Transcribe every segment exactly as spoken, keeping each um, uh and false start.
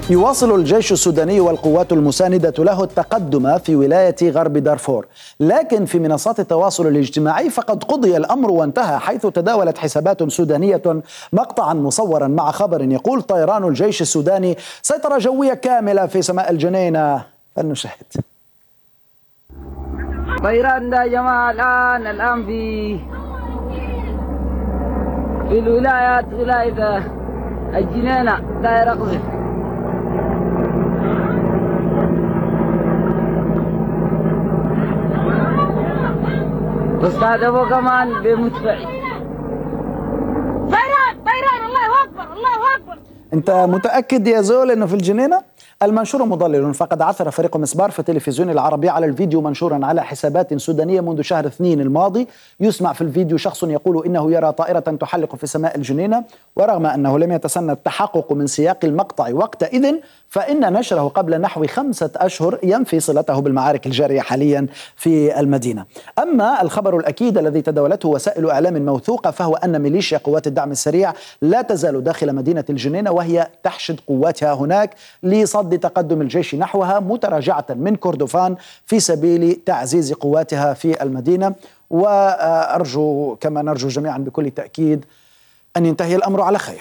يواصل الجيش السوداني والقوات المساندة له التقدم في ولاية غرب دارفور، لكن في منصات التواصل الاجتماعي فقد قضي الأمر وانتهى، حيث تداولت حسابات سودانية مقطعا مصورا مع خبر يقول طيران الجيش السوداني سيطرة جوية كاملة في سماء الجنينة. فلنشاهد. طيران ده يا جماعة الآن الآن في في الولايات ولاية الجنينة داير أقذف. واستهدفوا كمان بمدفعي. طيران طيران الله أكبر الله أكبر. أنت متأكد يا زول أنه في الجنينة؟ المنشور مضلل، فقد عثر فريق مسبار في التلفزيون العربي على الفيديو منشورا على حسابات سودانية منذ شهر اثنين الماضي. يسمع في الفيديو شخص يقول إنه يرى طائرة تحلق في سماء الجنينة، ورغم أنه لم يتسنى التحقق من سياق المقطع وقتئذ فإن نشره قبل نحو خمسة أشهر ينفي صلته بالمعارك الجارية حاليا في المدينة. أما الخبر الأكيد الذي تداولته وسائل إعلام موثوقة فهو أن ميليشيا قوات الدعم السريع لا تزال داخل مدينة الجنينة، وهي تحشد قواتها هناك لصد تقدم الجيش نحوها متراجعة من كردفان في سبيل تعزيز قواتها في المدينة. وأرجو كما نرجو جميعا بكل تأكيد أن ينتهي الأمر على خير.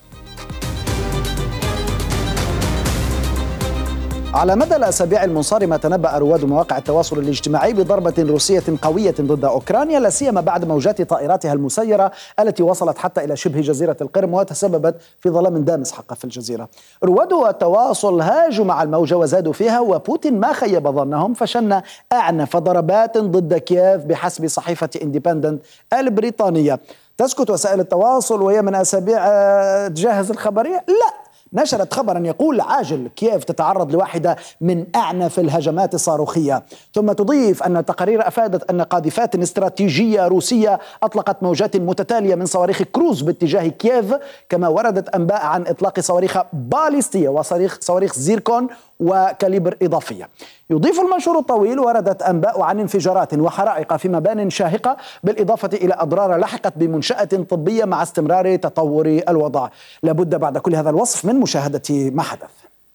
على مدى الأسابيع المنصرمة تنبأ رواد مواقع التواصل الاجتماعي بضربة روسية قوية ضد أوكرانيا، لا سيما بعد موجات طائراتها المسيرة التي وصلت حتى إلى شبه جزيرة القرم وتسببت في ظلام دامس حقا في الجزيرة. رواد التواصل هاجوا مع الموجة وزادوا فيها، وبوتين ما خيب ظنهم فشن أعنف ضربات ضد كييف بحسب صحيفة اندبندنت البريطانية. تسكت وسائل التواصل وهي من أسابيع تجهز الخبرية؟ لا، نشرت خبرا يقول عاجل كييف تتعرض لواحدة من أعنف الهجمات الصاروخية، ثم تضيف أن التقارير أفادت أن قاذفات استراتيجية روسية أطلقت موجات متتالية من صواريخ كروز باتجاه كييف، كما وردت أنباء عن إطلاق صواريخ باليستية وصواريخ صواريخ زيركون وكاليبر إضافية. يضيف المنشور الطويل وردت أنباء عن انفجارات وحرائق في مبان شاهقة، بالإضافة إلى أضرار لحقت بمنشأة طبية مع استمرار تطور الوضع. لابد بعد كل هذا الوصف من مشاهدة ما حدث.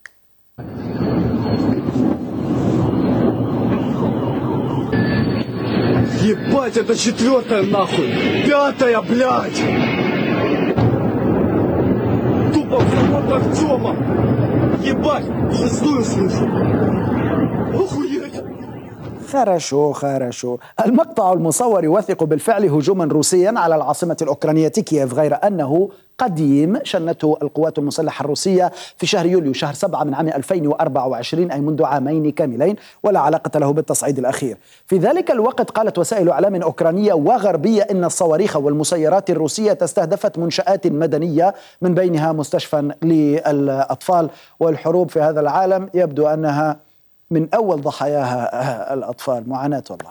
Ебать, это четвертая нахуй! Пятая, блядь! Тупо завод Артема! Ебать, шестую слышу! Охуеть! خرشوا خرشوا. المقطع المصور يوثق بالفعل هجوما روسيا على العاصمة الأوكرانية كييف، غير أنه قديم شنته القوات المسلحة الروسية في شهر يوليو شهر سبعة من عام ألفين وأربعة وعشرين، أي منذ عامين كاملين، ولا علاقة له بالتصعيد الأخير. في ذلك الوقت قالت وسائل إعلام أوكرانية وغربية إن الصواريخ والمسيرات الروسية استهدفت منشآت مدنية من بينها مستشفى للأطفال، والحروب في هذا العالم يبدو أنها من أول ضحاياها الأطفال. معاناة والله.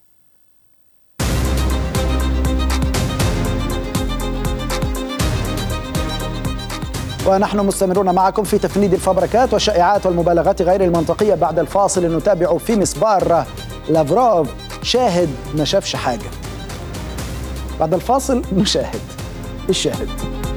ونحن مستمرون معكم في تفنيد الفبركات والشائعات والمبالغات غير المنطقية. بعد الفاصل نتابع في مسبار لافروف شاهد ما شافش حاجة. بعد الفاصل نشاهد الشاهد.